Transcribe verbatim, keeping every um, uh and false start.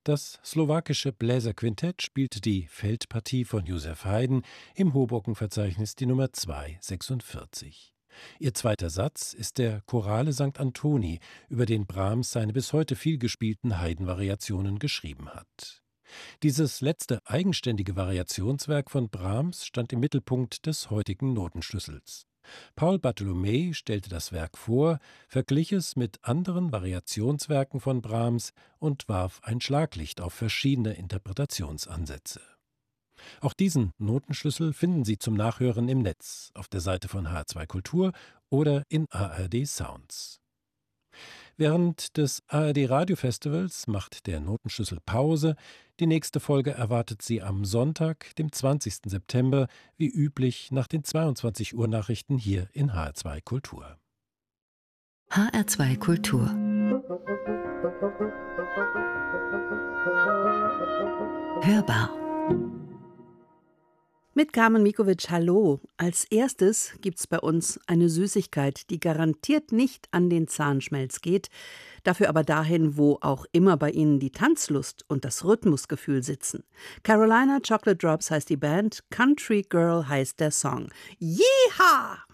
Das slowakische Bläserquintett spielte die Feldpartie von Joseph Haydn im Hoboken-Verzeichnis die Nummer zweihundertsechsundvierzig. Ihr zweiter Satz ist der Chorale Sankt Antoni, über den Brahms seine bis heute vielgespielten Haydn-Variationen geschrieben hat. Dieses letzte eigenständige Variationswerk von Brahms stand im Mittelpunkt des heutigen Notenschlüssels. Paul Bartholomä stellte das Werk vor, verglich es mit anderen Variationswerken von Brahms und warf ein Schlaglicht auf verschiedene Interpretationsansätze. Auch diesen Notenschlüssel finden Sie zum Nachhören im Netz, auf der Seite von H R zwei Kultur oder in A R D Sounds. Während des A R D Radiofestivals macht der Notenschlüssel Pause. Die nächste Folge erwartet Sie am Sonntag, dem zwanzigsten September, wie üblich nach den zweiundzwanzig Uhr Nachrichten hier in H R zwei Kultur. H R zwei Kultur. Hörbar. Mit Carmen Mikovic, hallo. Als erstes gibt's bei uns eine Süßigkeit, die garantiert nicht an den Zahnschmelz geht, dafür aber dahin, wo auch immer bei Ihnen die Tanzlust und das Rhythmusgefühl sitzen. Carolina Chocolate Drops heißt die Band, Country Girl heißt der Song. Yeehaw!